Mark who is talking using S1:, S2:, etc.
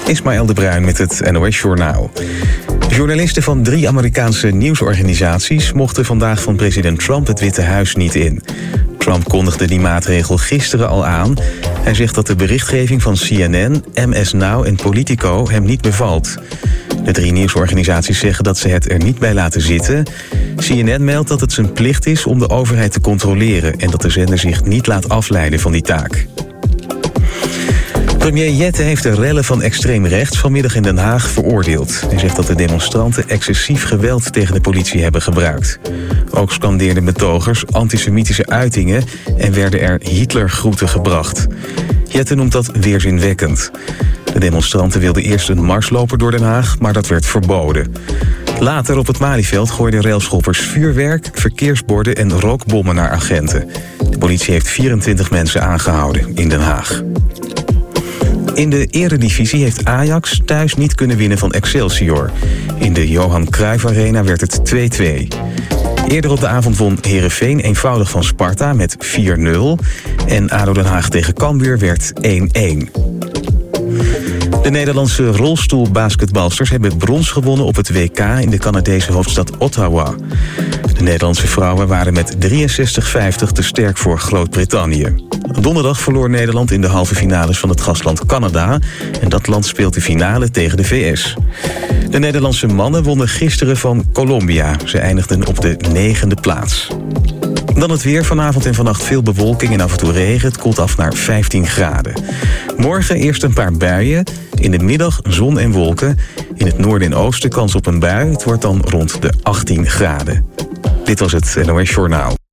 S1: Ismaël de Bruin met het NOS Journaal. Journalisten van 3 Amerikaanse nieuwsorganisaties mochten vandaag van president Trump het Witte Huis niet in. Trump kondigde die maatregel gisteren al aan. Hij zegt dat de berichtgeving van CNN, MS Now en Politico hem niet bevalt. De 3 nieuwsorganisaties zeggen dat ze het er niet bij laten zitten. CNN meldt dat het zijn plicht is om de overheid te controleren en dat de zender zich niet laat afleiden van die taak. Premier Jette heeft de rellen van extreem rechts vanmiddag in Den Haag veroordeeld. Hij zegt dat de demonstranten excessief geweld tegen de politie hebben gebruikt. Ook scandeerden betogers antisemitische uitingen en werden er Hitlergroeten gebracht. Jette noemt dat weerzinwekkend. De demonstranten wilden eerst een mars lopen door Den Haag, maar dat werd verboden. Later op het Malieveld gooiden railschoppers vuurwerk, verkeersborden en rookbommen naar agenten. De politie heeft 24 mensen aangehouden in Den Haag. In de eredivisie heeft Ajax thuis niet kunnen winnen van Excelsior. In de Johan Cruijff Arena werd het 2-2. Eerder op de avond won Heerenveen eenvoudig van Sparta met 4-0. En ADO Den Haag tegen Cambuur werd 1-1. De Nederlandse rolstoelbasketbalsters hebben brons gewonnen op het WK in de Canadese hoofdstad Ottawa. De Nederlandse vrouwen waren met 63-50 te sterk voor Groot-Brittannië. Donderdag verloor Nederland in de halve finales van het gastland Canada en dat land speelt de finale tegen de VS. De Nederlandse mannen wonnen gisteren van Colombia. Ze eindigden op de 9e plaats. Dan het weer. Vanavond en vannacht veel bewolking en af en toe regen. Het koelt af naar 15 graden. Morgen eerst een paar buien. In de middag zon en wolken. In het noorden en oosten kans op een bui. Het wordt dan rond de 18 graden. Dit was het NOS Journaal.